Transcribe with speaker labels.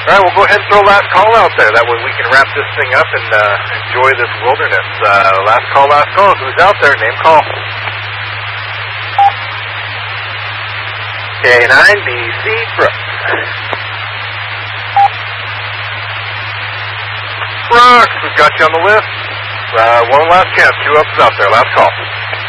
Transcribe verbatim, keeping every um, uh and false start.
Speaker 1: All right, we'll go ahead and throw last call out there. That way we can wrap this thing up and uh, enjoy this wilderness. Uh, last call, last call. Who's out there? Name call. K nine B C Brooks. Brooks, we've got you on the list. Uh, one last chance. Two ups out there. Last call.